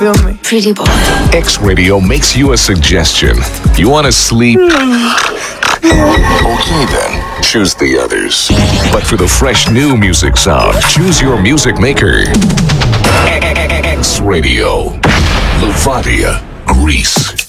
Feel me? Pretty boy. X Radio makes you a suggestion. You want to sleep? Okay then, choose the others. But for the fresh new music sound, choose your music maker. X Radio, Levadia, Greece.